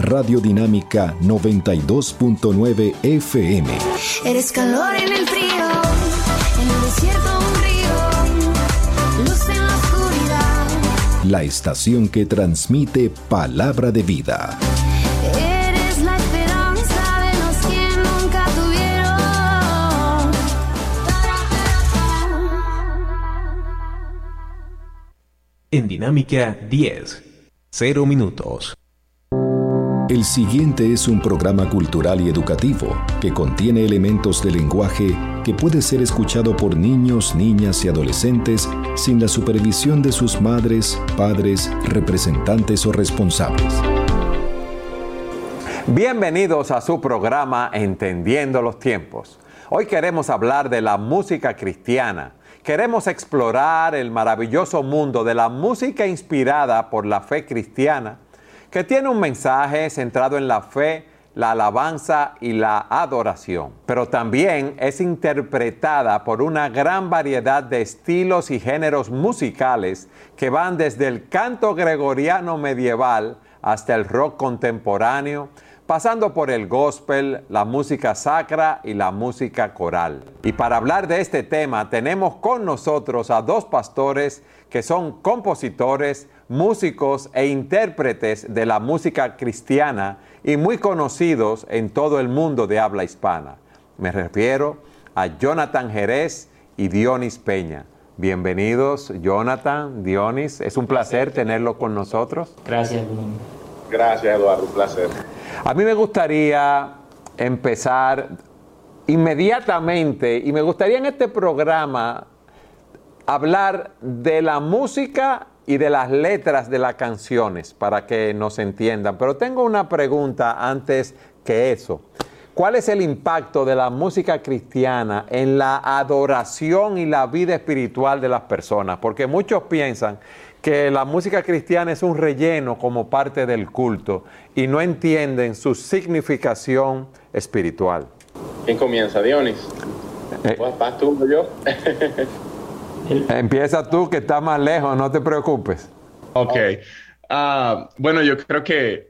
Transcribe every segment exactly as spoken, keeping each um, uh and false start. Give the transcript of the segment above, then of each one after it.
Radio Dinámica noventa y dos punto nueve F M. Eres calor en el frío, en el desierto un río, luz en la oscuridad. La estación que transmite palabra de vida. Eres la esperanza de los que nunca tuvieron. En Dinámica diez, cero minutos. El siguiente es un programa cultural y educativo que contiene elementos de lenguaje que puede ser escuchado por niños, niñas y adolescentes sin la supervisión de sus madres, padres, representantes o responsables. Bienvenidos a su programa Entendiendo los Tiempos. Hoy queremos hablar de la música cristiana. Queremos explorar el maravilloso mundo de la música inspirada por la fe cristiana, que tiene un mensaje centrado en la fe, la alabanza y la adoración, pero también es interpretada por una gran variedad de estilos y géneros musicales que van desde el canto gregoriano medieval hasta el rock contemporáneo, pasando por el gospel, la música sacra y la música coral. Y para hablar de este tema tenemos con nosotros a dos pastores que son compositores, músicos e intérpretes de la música cristiana y muy conocidos en todo el mundo de habla hispana. Me refiero a Jonathan Jerez y Dionis Peña. Bienvenidos, Jonathan, Dionis. Es un placer tenerlo con nosotros. Gracias. Gracias, Eduardo. Un placer. A mí me gustaría empezar inmediatamente y me gustaría en este programa hablar de la música y de las letras de las canciones para que nos entiendan. Pero tengo una pregunta antes que eso. ¿Cuál es el impacto de la música cristiana en la adoración y la vida espiritual de las personas? Porque muchos piensan que la música cristiana es un relleno como parte del culto y no entienden su significación espiritual. ¿Quién comienza, Dionis? Eh, Pues vas tú o yo. Empieza tú, que estás más lejos, no te preocupes. Ok. Uh, bueno, yo creo que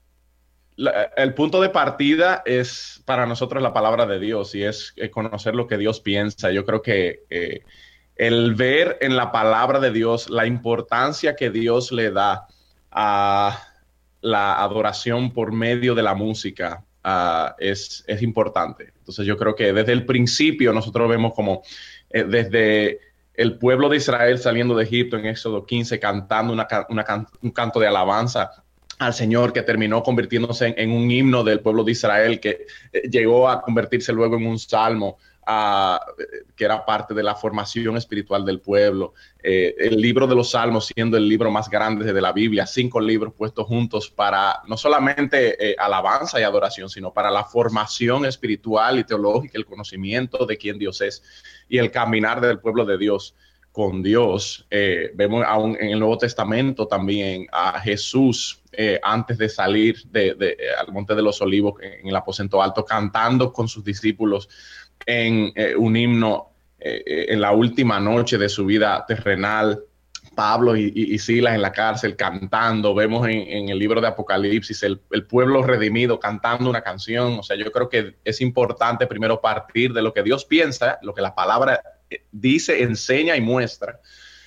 la, el punto de partida es para nosotros la palabra de Dios y es eh, conocer lo que Dios piensa. Yo creo que eh, el ver en la palabra de Dios la importancia que Dios le da a la adoración por medio de la música uh, es, es importante. Entonces yo creo que desde el principio nosotros vemos como eh, desde el pueblo de Israel saliendo de Egipto en Éxodo quince, cantando una, una can, un canto de alabanza al Señor que terminó convirtiéndose en, en un himno del pueblo de Israel que eh, llegó a convertirse luego en un salmo uh, que era parte de la formación espiritual del pueblo. Eh, el libro de los Salmos siendo el libro más grande de la Biblia, cinco libros puestos juntos para no solamente eh, alabanza y adoración, sino para la formación espiritual y teológica, el conocimiento de quién Dios es y el caminar del pueblo de Dios con Dios. Eh, vemos aún en el Nuevo Testamento también a Jesús eh, antes de salir de, de, al Monte de los Olivos en el aposento alto, cantando con sus discípulos en eh, un himno eh, en la última noche de su vida terrenal. Pablo y, y, y Silas en la cárcel cantando. Vemos en, en el libro de Apocalipsis el, el pueblo redimido cantando una canción. O sea, yo creo que es importante primero partir de lo que Dios piensa, lo que la palabra dice, enseña y muestra,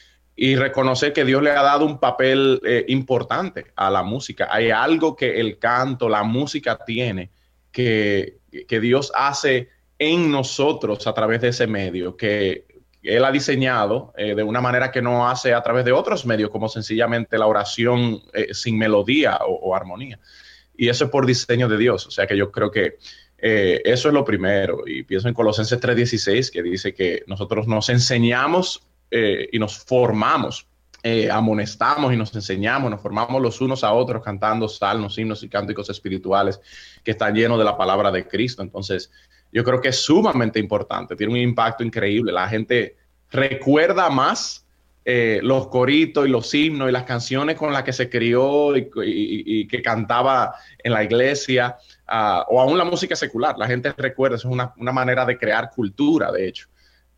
y reconocer que Dios le ha dado un papel eh, importante a la música. Hay algo que el canto, la música tiene, que, que Dios hace en nosotros a través de ese medio, que Él ha diseñado eh, de una manera que no hace a través de otros medios, como sencillamente la oración eh, sin melodía o, o armonía. Y eso es por diseño de Dios. O sea que yo creo que eh, eso es lo primero. Y pienso en Colosenses tres dieciséis, que dice que nosotros nos enseñamos eh, y nos formamos, eh, amonestamos y nos enseñamos, nos formamos los unos a otros cantando salmos, himnos y cánticos espirituales que están llenos de la palabra de Cristo. Entonces, yo creo que es sumamente importante, tiene un impacto increíble. La gente recuerda más eh, los coritos y los himnos y las canciones con las que se crió y, y, y que cantaba en la iglesia, uh, o aún la música secular. La gente recuerda, eso es una, una manera de crear cultura, de hecho.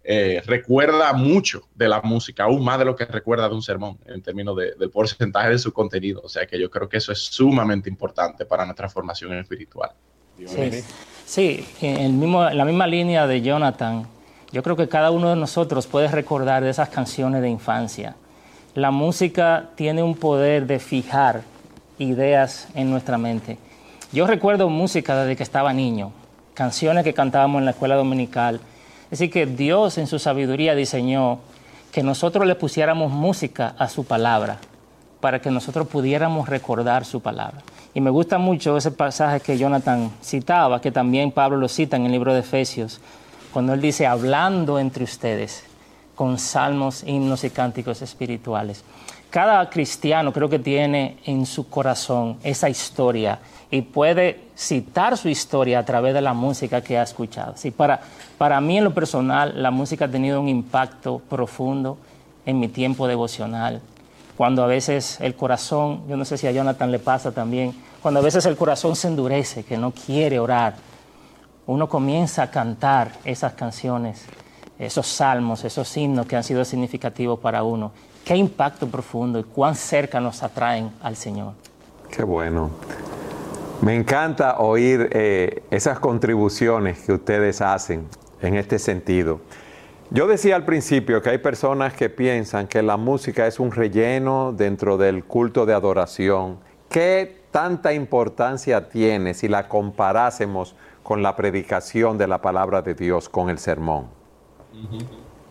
eh, recuerda mucho de la música, aún más de lo que recuerda de un sermón, en términos de, del porcentaje de su contenido. O sea que yo creo que eso es sumamente importante para nuestra formación espiritual. Sí, sí, en el mismo, en la misma línea de Jonathan, yo creo que cada uno de nosotros puede recordar de esas canciones de infancia. La música tiene un poder de fijar ideas en nuestra mente. Yo recuerdo música desde que estaba niño, canciones que cantábamos en la escuela dominical. Así que Dios en su sabiduría diseñó que nosotros le pusiéramos música a su palabra para que nosotros pudiéramos recordar su palabra. Y me gusta mucho ese pasaje que Jonathan citaba, que también Pablo lo cita en el libro de Efesios, cuando él dice, hablando entre ustedes con salmos, himnos y cánticos espirituales. Cada cristiano creo que tiene en su corazón esa historia y puede citar su historia a través de la música que ha escuchado. Sí, para, para mí en lo personal, la música ha tenido un impacto profundo en mi tiempo devocional. Cuando a veces el corazón, yo no sé si a Jonathan le pasa también, cuando a veces el corazón se endurece, que no quiere orar, uno comienza a cantar esas canciones, esos salmos, esos himnos que han sido significativos para uno. Qué impacto profundo y cuán cerca nos atraen al Señor. Qué bueno. Me encanta oír eh, esas contribuciones que ustedes hacen en este sentido. Yo decía al principio que hay personas que piensan que la música es un relleno dentro del culto de adoración. ¿Qué tanta importancia tiene si la comparásemos con la predicación de la palabra de Dios, con el sermón? Uh-huh.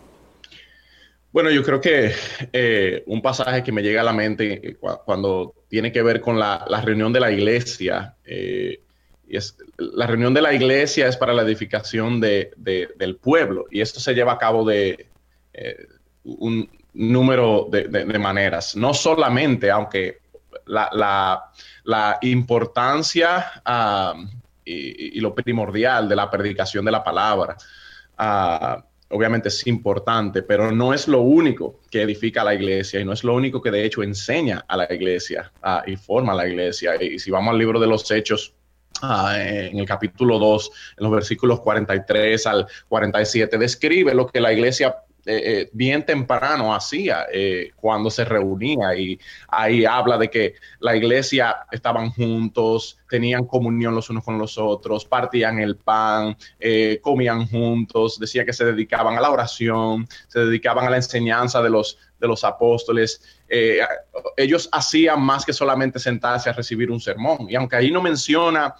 Bueno, yo creo que eh, un pasaje que me llega a la mente eh, cu- cuando tiene que ver con la, la reunión de la iglesia, eh, y es, la reunión de la iglesia es para la edificación de, de, del pueblo, y esto se lleva a cabo de eh, un número de, de, de maneras. No solamente, aunque la, la, la importancia uh, y, y lo primordial de la predicación de la palabra, uh, obviamente es importante, pero no es lo único que edifica a la iglesia y no es lo único que de hecho enseña a la iglesia uh, y forma a la iglesia. Y si vamos al libro de los Hechos, uh, en el capítulo dos, en los versículos cuarenta y tres al cuarenta y siete, describe lo que la iglesia eh, eh, bien temprano hacía eh, cuando se reunía, y ahí habla de que la iglesia estaban juntos, tenían comunión los unos con los otros, partían el pan, eh, comían juntos, decía que se dedicaban a la oración, se dedicaban a la enseñanza de los, de los apóstoles. Eh, ellos hacían más que solamente sentarse a recibir un sermón, y aunque ahí no menciona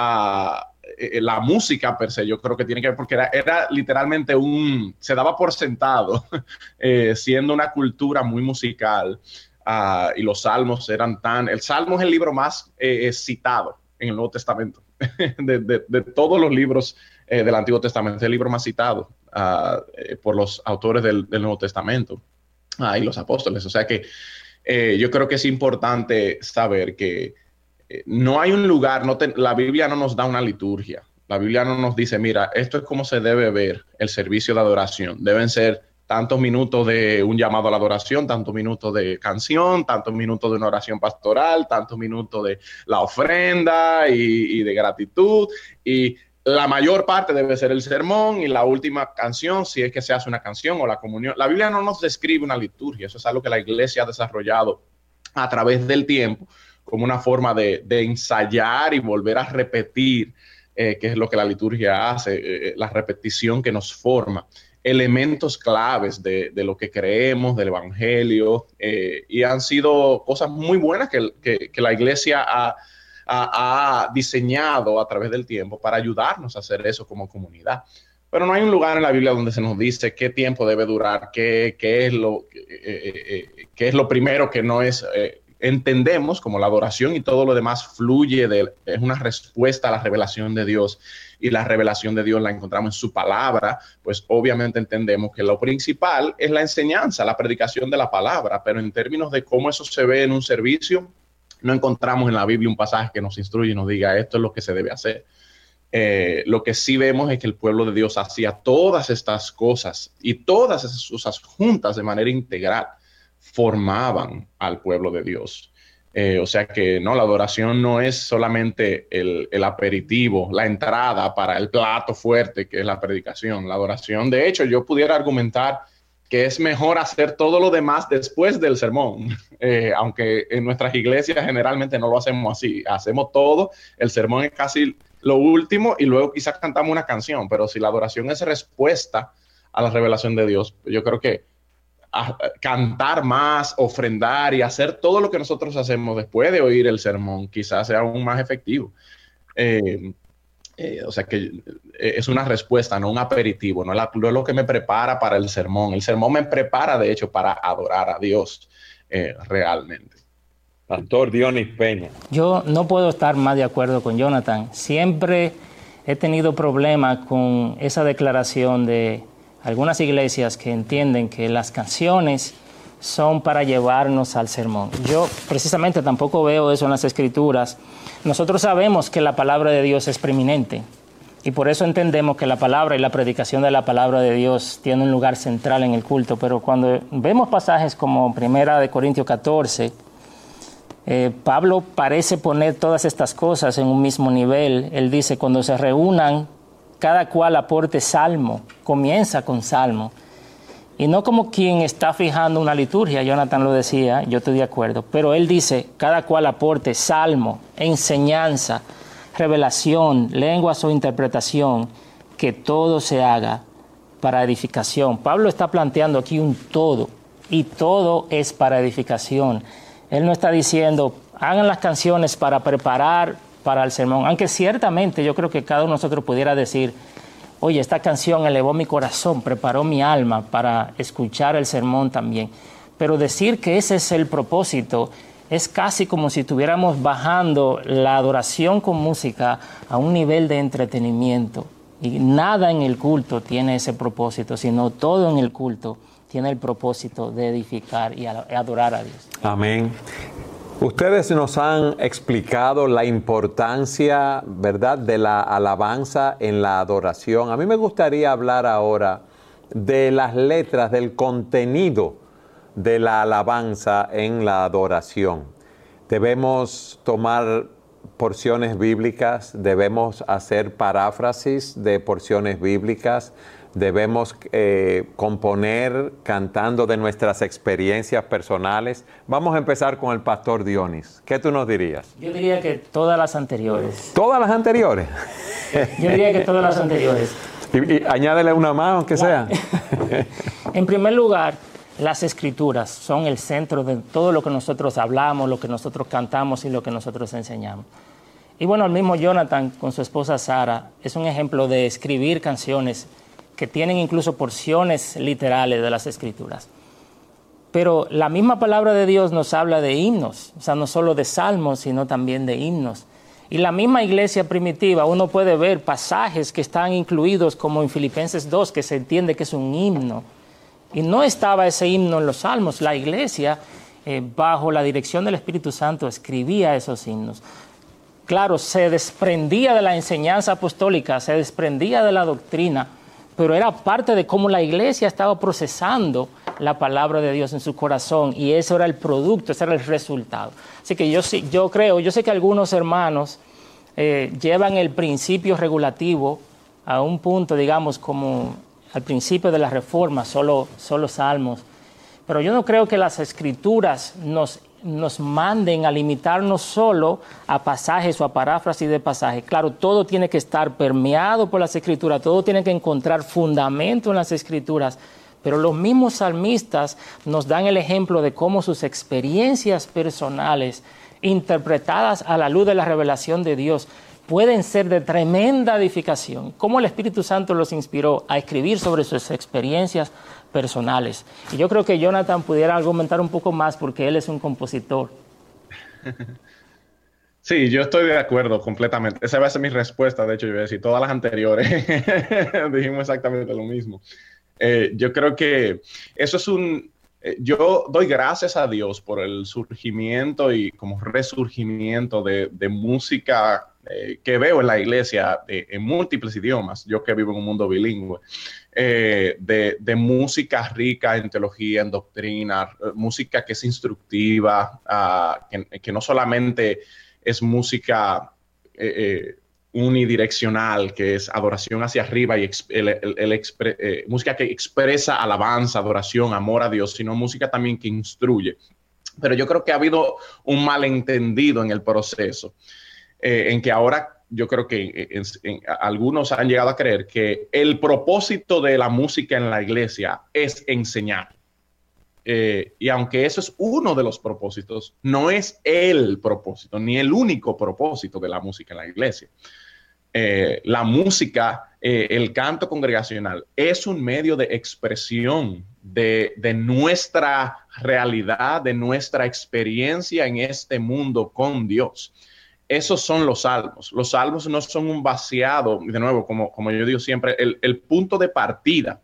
a uh, Eh, la música per se, yo creo que tiene que ver porque era, era literalmente un, se daba por sentado, eh, siendo una cultura muy musical, uh, y los salmos eran tan, el salmo es el libro más eh, citado en el Nuevo Testamento, de, de, de todos los libros eh, del Antiguo Testamento, es el libro más citado uh, eh, por los autores del, del Nuevo Testamento uh, y los apóstoles. O sea que eh, yo creo que es importante saber que no hay un lugar, no te, la Biblia no nos da una liturgia. La Biblia no nos dice, mira, esto es como se debe ver el servicio de adoración. Deben ser tantos minutos de un llamado a la adoración, tantos minutos de canción, tantos minutos de una oración pastoral, tantos minutos de la ofrenda y, y de gratitud. Y la mayor parte debe ser el sermón y la última canción, si es que se hace una canción o la comunión. La Biblia no nos describe una liturgia. Eso es algo que la iglesia ha desarrollado a través del tiempo, como una forma de, de ensayar y volver a repetir, eh, que es lo que la liturgia hace, eh, la repetición que nos forma, elementos claves de, de lo que creemos, del evangelio, eh, y han sido cosas muy buenas que, que, que la iglesia ha, ha, ha diseñado a través del tiempo para ayudarnos a hacer eso como comunidad. Pero no hay un lugar en la Biblia donde se nos dice qué tiempo debe durar, qué, qué, es, lo, eh, eh, qué es lo primero que no es... Eh, entendemos como la adoración y todo lo demás fluye de, es una respuesta a la revelación de Dios, y la revelación de Dios la encontramos en su palabra. Pues obviamente entendemos que lo principal es la enseñanza, la predicación de la palabra, pero en términos de cómo eso se ve en un servicio, no encontramos en la Biblia un pasaje que nos instruye y nos diga esto es lo que se debe hacer. Eh, lo que sí vemos es que el pueblo de Dios hacía todas estas cosas, y todas esas cosas juntas de manera integral formaban al pueblo de Dios. Eh, o sea que no, la adoración no es solamente el, el aperitivo, la entrada para el plato fuerte que es la predicación. La adoración, de hecho, yo pudiera argumentar que es mejor hacer todo lo demás después del sermón, eh, aunque en nuestras iglesias generalmente no lo hacemos así. Hacemos todo, el sermón es casi lo último y luego quizás cantamos una canción, pero si la adoración es respuesta a la revelación de Dios, yo creo que a cantar más, ofrendar y hacer todo lo que nosotros hacemos después de oír el sermón quizás sea aún más efectivo. Eh, eh, o sea que eh, es una respuesta, no un aperitivo, no es, la, no es lo que me prepara para el sermón. El sermón me prepara, de hecho, para adorar a Dios eh, realmente. Pastor Dionis Peña. Yo no puedo estar más de acuerdo con Jonathan. Siempre he tenido problemas con esa declaración de algunas iglesias que entienden que las canciones son para llevarnos al sermón. Yo precisamente tampoco veo eso en las Escrituras. Nosotros sabemos que la palabra de Dios es preeminente y por eso entendemos que la palabra y la predicación de la palabra de Dios tiene un lugar central en el culto. Pero cuando vemos pasajes como Primera de Corintios catorce, eh, Pablo parece poner todas estas cosas en un mismo nivel. Él dice, cuando se reúnan, cada cual aporte salmo, comienza con salmo. Y no como quien está fijando una liturgia, Jonathan lo decía, yo estoy de acuerdo, pero él dice, cada cual aporte salmo, enseñanza, revelación, lenguas o interpretación, que todo se haga para edificación. Pablo está planteando aquí un todo, y todo es para edificación. Él no está diciendo, hagan las canciones para preparar para el sermón, aunque ciertamente yo creo que cada uno de nosotros pudiera decir, oye, esta canción elevó mi corazón, preparó mi alma para escuchar el sermón también. Pero decir que ese es el propósito es casi como si estuviéramos bajando la adoración con música a un nivel de entretenimiento. Y nada en el culto tiene ese propósito, sino todo en el culto tiene el propósito de edificar y adorar a Dios. Amén. Ustedes nos han explicado la importancia, ¿verdad?, de la alabanza en la adoración. A mí me gustaría hablar ahora de las letras, del contenido de la alabanza en la adoración. Debemos tomar porciones bíblicas, debemos hacer paráfrasis de porciones bíblicas, debemos eh, componer cantando de nuestras experiencias personales. Vamos a empezar con el pastor Dionis. ¿Qué tú nos dirías? Yo diría que todas las anteriores. ¿Todas las anteriores? Yo diría que todas las anteriores. Y, y añádele una más, aunque sea. En primer lugar, las Escrituras son el centro de todo lo que nosotros hablamos, lo que nosotros cantamos y lo que nosotros enseñamos. Y bueno, el mismo Jonathan con su esposa Sara es un ejemplo de escribir canciones que tienen incluso porciones literales de las Escrituras. Pero la misma palabra de Dios nos habla de himnos, o sea, no solo de salmos, sino también de himnos. Y la misma iglesia primitiva, uno puede ver pasajes que están incluidos, como en Filipenses dos, que se entiende que es un himno. Y no estaba ese himno en los salmos. La iglesia, eh, bajo la dirección del Espíritu Santo, escribía esos himnos. Claro, se desprendía de la enseñanza apostólica, se desprendía de la doctrina, pero era parte de cómo la iglesia estaba procesando la palabra de Dios en su corazón, y eso era el producto, ese era el resultado. Así que yo, yo creo, yo sé que algunos hermanos eh, llevan el principio regulativo a un punto, digamos, como al principio de la Reforma, solo, solo salmos, pero yo no creo que las Escrituras nos nos manden a limitarnos solo a pasajes o a paráfrasis de pasajes. Claro, todo tiene que estar permeado por las Escrituras, todo tiene que encontrar fundamento en las Escrituras, pero los mismos salmistas nos dan el ejemplo de cómo sus experiencias personales, interpretadas a la luz de la revelación de Dios, pueden ser de tremenda edificación. Cómo el Espíritu Santo los inspiró a escribir sobre sus experiencias personales. Y yo creo que Jonathan pudiera argumentar un poco más porque él es un compositor. Sí, yo estoy de acuerdo completamente. Esa va a ser mi respuesta. De hecho, yo voy a decir todas las anteriores. Dijimos exactamente lo mismo. Eh, yo creo que eso es un... Eh, yo doy gracias a Dios por el surgimiento y como resurgimiento de, de música eh, que veo en la iglesia eh, en múltiples idiomas. Yo que vivo en un mundo bilingüe. eh, de, de música rica en teología, en doctrina, música que es instructiva, uh, que, que no solamente es música eh, eh, unidireccional, que es adoración hacia arriba y exp el, el, el expre eh, música que expresa alabanza, adoración, amor a Dios, sino música también que instruye. Pero yo creo que ha habido un malentendido en el proceso, eh, en que ahora yo creo que en, en, algunos han llegado a creer que el propósito de la música en la iglesia es enseñar. Eh, y aunque eso es uno de los propósitos, no es el propósito, ni el único propósito de la música en la iglesia. Eh, la música, eh, el canto congregacional, es un medio de expresión de, de nuestra realidad, de nuestra experiencia en este mundo con Dios. Esos son los salmos. Los salmos no son un vaciado, de nuevo, como, como yo digo siempre, el, el punto de partida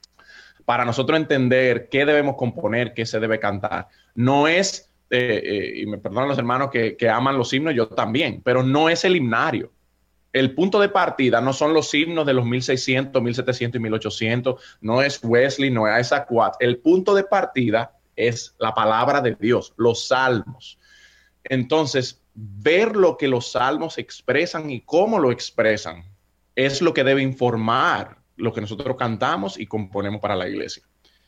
para nosotros entender qué debemos componer, qué se debe cantar. No es, eh, eh, y me perdonan los hermanos que, que aman los himnos, yo también, pero no es el himnario. El punto de partida no son los himnos de los mil seiscientos, mil setecientos y mil ochocientos, no es Wesley, no es Isaac Watts. El punto de partida es la palabra de Dios, los salmos. Entonces, ver lo que los salmos expresan y cómo lo expresan es lo que debe informar lo que nosotros cantamos y componemos para la iglesia.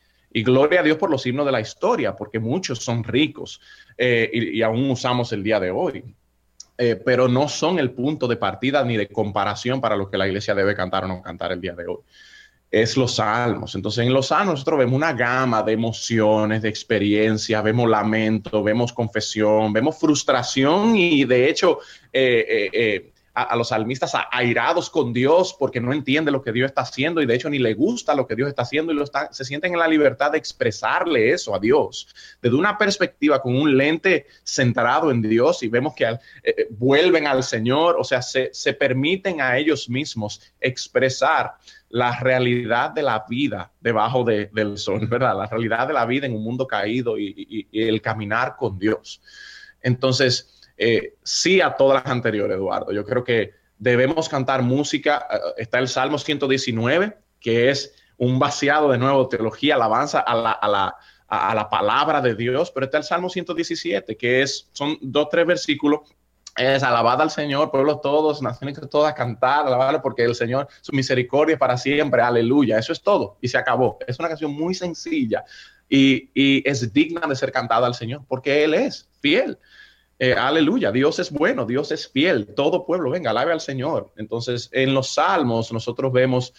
Y gloria a Dios por los himnos de la historia, porque muchos son ricos eh, y, y aún usamos el día de hoy. Eh, pero no son el punto de partida ni de comparación para lo que la iglesia debe cantar o no cantar el día de hoy. Es los salmos. Entonces, en los salmos nosotros vemos una gama de emociones, de experiencias, vemos lamento, vemos confesión, vemos frustración y, de hecho, eh, eh, eh, a, a los salmistas airados con Dios porque no entiende lo que Dios está haciendo y, de hecho, ni le gusta lo que Dios está haciendo y lo está, se sienten en la libertad de expresarle eso a Dios desde una perspectiva con un lente centrado en Dios, y vemos que al, eh, vuelven al Señor, o sea, se, se permiten a ellos mismos expresar la realidad de la vida debajo de, del sol, ¿verdad? La realidad de la vida en un mundo caído y, y, y el caminar con Dios. Entonces, eh, sí a todas las anteriores, Eduardo. Yo creo que debemos cantar música. Uh, está el Salmo ciento diecinueve, que es un vaciado de nuevo, teología, alabanza a la, a la, a, a la palabra de Dios, pero está el Salmo ciento diecisiete, que es, son dos, tres versículos. Es alabad al Señor, pueblos todos, naciones todas, cantar, alabarle, porque el Señor, su misericordia es para siempre, aleluya. Eso es todo, y se acabó. Es una canción muy sencilla y, y es digna de ser cantada al Señor, porque Él es fiel. Eh, aleluya, Dios es bueno, Dios es fiel. Todo pueblo, venga, alabe al Señor. Entonces, en los salmos nosotros vemos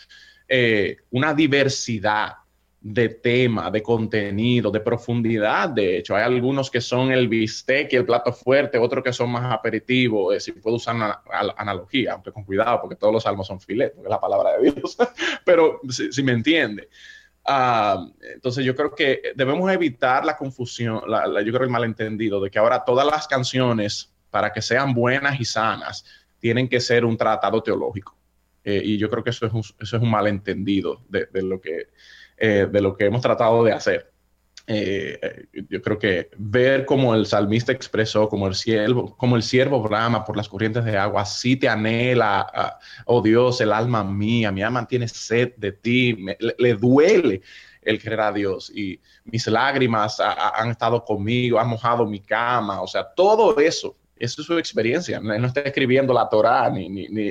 eh, una diversidad de tema, de contenido, de profundidad. De hecho, hay algunos que son el bistec y el plato fuerte, otros que son más aperitivos, eh, si puedo usar una analogía, aunque con cuidado, porque todos los salmos son filet, porque es la palabra de Dios, pero si, si me entiende. Uh, entonces yo creo que debemos evitar la confusión, la, la, yo creo el malentendido de que ahora todas las canciones, para que sean buenas y sanas, tienen que ser un tratado teológico. Eh, y yo creo que eso es un, eso es un malentendido de, de lo que... Eh, de lo que hemos tratado de hacer. Eh, eh, yo creo que ver como el salmista expresó, como el siervo, como el siervo brama por las corrientes de agua, así te anhela, uh, oh Dios, el alma mía, mi alma tiene sed de ti, me, le, le duele el querer a Dios, y mis lágrimas a, a, han estado conmigo, han mojado mi cama, o sea, todo eso, eso es su experiencia. Él no está escribiendo la Torá ni, ni, ni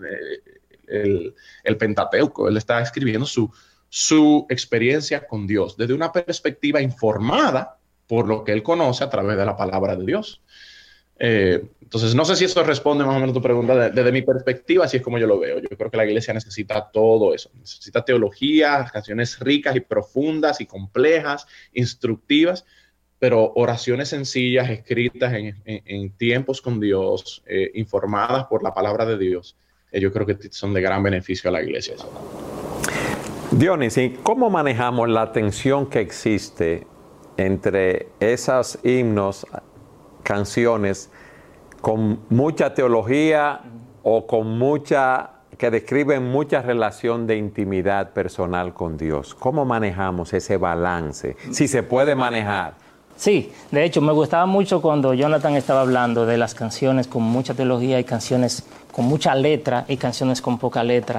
el, el Pentateuco, él está escribiendo su su experiencia con Dios desde una perspectiva informada por lo que él conoce a través de la palabra de Dios. Eh, entonces, no sé si eso responde más o menos a tu pregunta. Desde, desde mi perspectiva, así es como yo lo veo. Yo creo que la iglesia necesita todo eso. Necesita teología, canciones ricas y profundas y complejas, instructivas, pero oraciones sencillas, escritas en, en, en tiempos con Dios, eh, informadas por la palabra de Dios. Eh, yo creo que son de gran beneficio a la iglesia. Dionis, ¿y cómo manejamos la tensión que existe entre esos himnos, canciones con mucha teología o con mucha, que describen mucha relación de intimidad personal con Dios? ¿Cómo manejamos ese balance? Si se puede manejar. Sí, de hecho me gustaba mucho cuando Jonathan estaba hablando de las canciones con mucha teología y canciones con mucha letra y canciones con poca letra.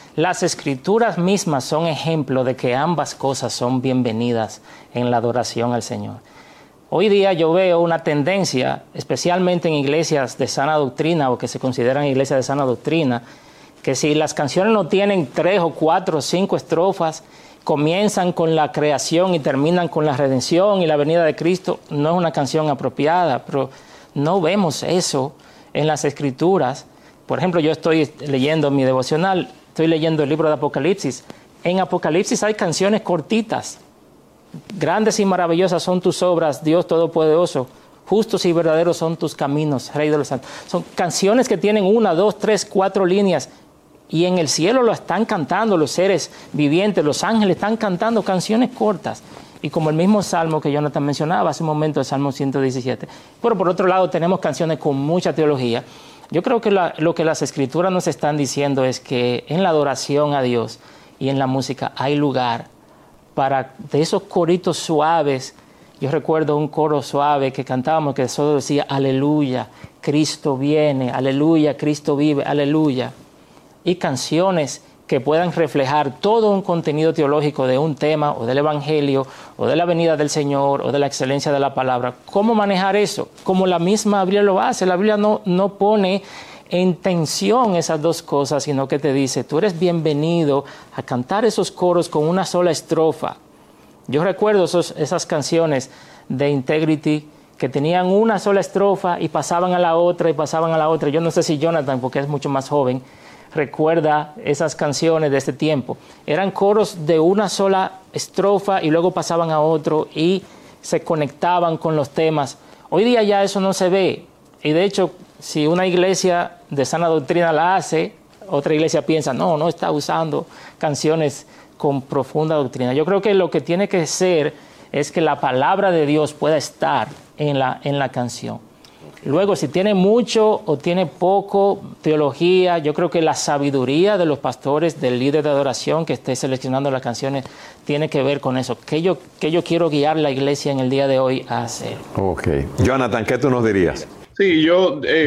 Las escrituras mismas son ejemplo de que ambas cosas son bienvenidas en la adoración al Señor. Hoy día yo veo una tendencia, especialmente en iglesias de sana doctrina o que se consideran iglesias de sana doctrina, que si las canciones no tienen tres o cuatro o cinco estrofas, comienzan con la creación y terminan con la redención y la venida de Cristo, no es una canción apropiada, pero no vemos eso en las escrituras. Por ejemplo, yo estoy leyendo mi devocional, estoy leyendo el libro de Apocalipsis. En Apocalipsis hay canciones cortitas. Grandes y maravillosas son tus obras, Dios Todopoderoso. Justos y verdaderos son tus caminos, Rey de los Santos. Son canciones que tienen una, dos, tres, cuatro líneas. Y en el cielo lo están cantando los seres vivientes, los ángeles están cantando canciones cortas. Y como el mismo salmo que Jonathan mencionaba hace un momento, el Salmo ciento diecisiete. Pero por otro lado tenemos canciones con mucha teología. Yo creo que la, lo que las escrituras nos están diciendo es que en la adoración a Dios y en la música hay lugar para de esos coritos suaves. Yo recuerdo un coro suave que cantábamos que solo decía aleluya, Cristo viene, aleluya, Cristo vive, aleluya. Y canciones que puedan reflejar todo un contenido teológico de un tema o del Evangelio o de la venida del Señor o de la excelencia de la palabra. ¿Cómo manejar eso? Como la misma Biblia lo hace. La Biblia no, no pone en tensión esas dos cosas, sino que te dice, tú eres bienvenido a cantar esos coros con una sola estrofa. Yo recuerdo esos, esas canciones de Integrity que tenían una sola estrofa y pasaban a la otra y pasaban a la otra. Yo no sé si Jonathan, porque es mucho más joven, recuerda esas canciones de este tiempo. Eran coros de una sola estrofa y luego pasaban a otro y se conectaban con los temas. Hoy día ya eso no se ve. Y de hecho, si una iglesia de sana doctrina la hace, otra iglesia piensa, no, no está usando canciones con profunda doctrina. Yo creo que lo que tiene que ser es que la palabra de Dios pueda estar en la, en la canción. Luego, si tiene mucho o tiene poco teología, yo creo que la sabiduría de los pastores, del líder de adoración que esté seleccionando las canciones, tiene que ver con eso. ¿Qué yo, qué yo quiero guiar la iglesia en el día de hoy a hacer? Ok. Jonathan, ¿qué tú nos dirías? Sí, yo, eh,